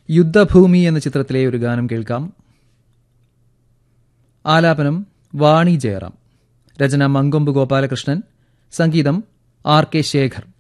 യുദ്ധഭൂമി എന്ന ചിത്രത്തിലെ ഒരു ഗാനം കേൾക്കാം. ആലാപനം വാണി ജയറാം, രചന മങ്കൊമ്പ് ഗോപാലകൃഷ്ണൻ, സംഗീതം ആർ കെ ശേഖർ.